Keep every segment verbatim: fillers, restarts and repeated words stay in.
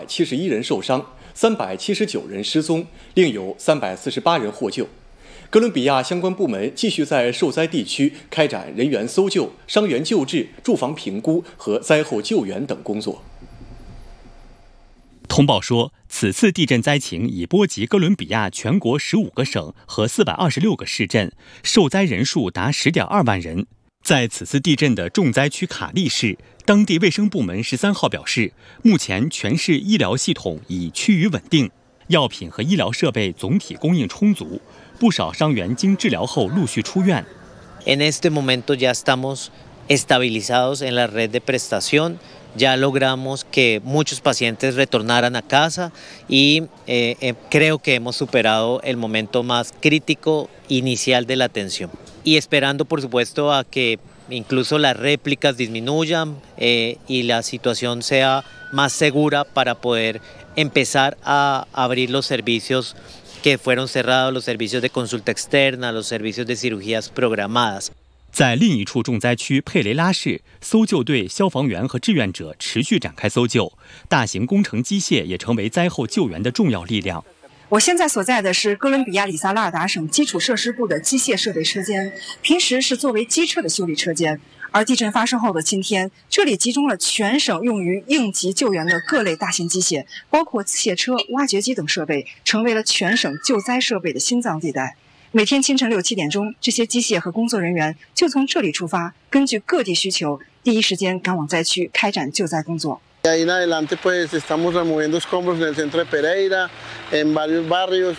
七十一人受伤，三百七十九人失踪，另有三百四十八人获救。哥伦比亚相关部门继续在受灾地区开展人员搜救、伤员救治、住房评估和灾后救援等工作。 通报说，此次地震灾情已波及哥伦比亚全国十五个省和四百二十六个市镇，受灾人数达十点二万人。在此次地震的重灾区卡利市，当地卫生部门十三号表示，目前全市医疗系统已趋于稳定，药品和医疗设备总体供应充足，不少伤员经治疗后陆续出院。 En este momento ya estamos estabilizados en la red de prestación. Ya logramos que muchos pacientes retornaran a casa y eh, eh, creo que hemos superado el momento más crítico inicial de la atención. Y esperando, por supuesto, a que incluso las réplicas disminuyan eh, y la situación sea más segura para poder empezar a abrir los servicios que fueron cerrados, los servicios de consulta externa, los servicios de cirugías programadas。 在另一处重灾区佩雷拉市，搜救队、消防员和志愿者持续展开搜救，大型工程机械也成为灾后救援的重要力量。 我现在所在的是哥伦比亚里萨拉尔达省基础设施部的机械设备车间，平时是作为机车的修理车间。而地震发生后的今天，这里集中了全省用于应急救援的各类大型机械，包括刺械车、挖掘机等设备，成为了全省救灾设备的心脏地带。每天清晨六七点钟，这些机械和工作人员就从这里出发，根据各地需求，第一时间赶往灾区开展救灾工作。 ahí en adelante, pues estamos removiendo escombros en el centro de Pereira, en varios barrios,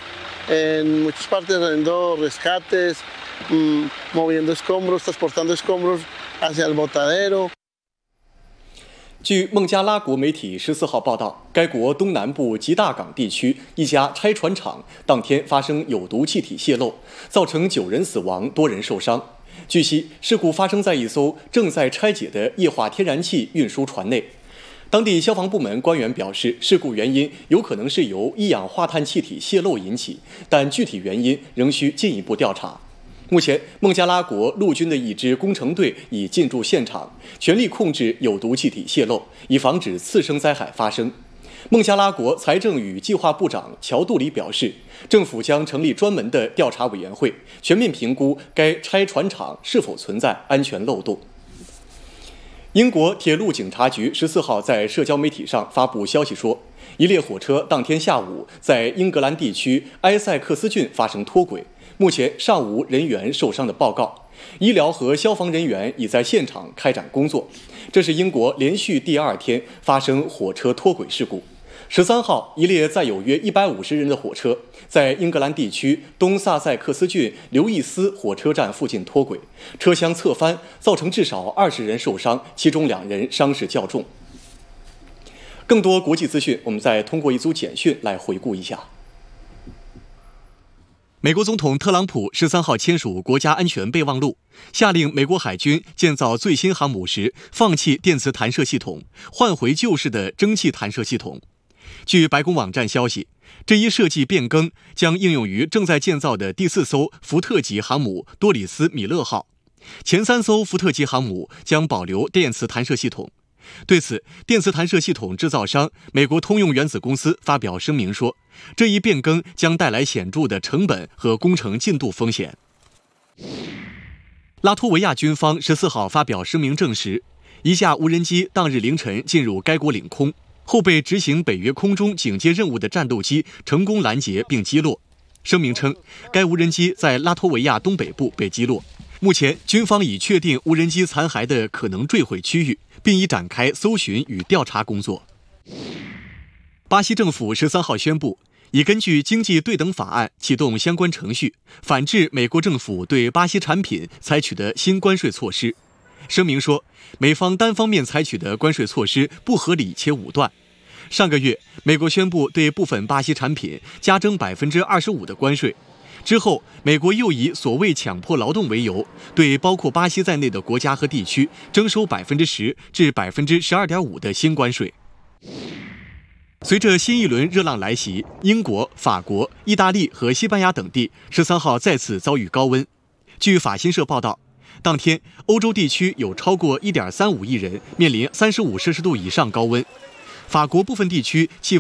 en muchas partes haciendo rescates, mmm, moviendo escombros, transportando escombros hacia el botadero。 据孟加拉国媒体十四号报道，该国东南部吉大港地区一家拆船厂当天发生有毒气体泄漏，造成九人死亡，多人受伤。据悉，事故发生在一艘正在拆解的液化天然气运输船内。当地消防部门官员表示，事故原因有可能是由一氧化碳气体泄漏引起，但具体原因仍需进一步调查。目前，孟加拉国陆军的一支工程队已进驻现场，全力控制有毒气体泄漏，以防止次生灾害发生。孟加拉国财政与计划部长乔杜里表示，政府将成立专门的调查委员会，全面评估该拆船厂是否存在安全漏洞。英国铁路警察局十四号在社交媒体上发布消息说，一列火车当天下午在英格兰地区埃塞克斯郡发生脱轨，目前尚无人员受伤的报告，医疗和消防人员已在现场开展工作。这是英国连续第二天发生火车脱轨事故。十三号，一列载有约一百五十人的火车在英格兰地区东萨塞克斯郡刘易斯火车站附近脱轨，车厢侧翻，造成至少二十人受伤，其中两人伤势较重。更多国际资讯，我们再通过一组简讯来回顾一下。美国总统特朗普十三号签署国家安全备忘录，下令美国海军建造最新航母时放弃电磁弹射系统，换回旧式的蒸汽弹射系统。据白宫网站消息，这一设计变更将应用于正在建造的第四艘福特级航母多里斯·米勒号。前三艘福特级航母将保留电磁弹射系统。对此，电磁弹射系统制造商美国通用原子公司发表声明说，这一变更将带来显著的成本和工程进度风险。拉脱维亚军方十四号发表声明证实，一架无人机当日凌晨进入该国领空后，被执行北约空中警戒任务的战斗机成功拦截并击落。声明称，该无人机在拉脱维亚东北部被击落。目前，军方已确定无人机残骸的可能坠毁区域，并已展开搜寻与调查工作。巴西政府十三号宣布，已根据经济对等法案启动相关程序，反制美国政府对巴西产品采取的新关税措施。声明说，美方单方面采取的关税措施不合理且武断。上个月，美国宣布对部分巴西产品加征百分之二十五的关税。之后，美国又以所谓强迫劳动为由，对包括巴西在内的国家和地区征收百分之十至百分之十二点五的新关税。随着新一轮热浪来袭，英国、法国、意大利和西班牙等地十三号再次遭遇高温。据法新社报道，当天欧洲地区有超过一点三五亿人面临三十五摄氏度以上高温。法国部分地区气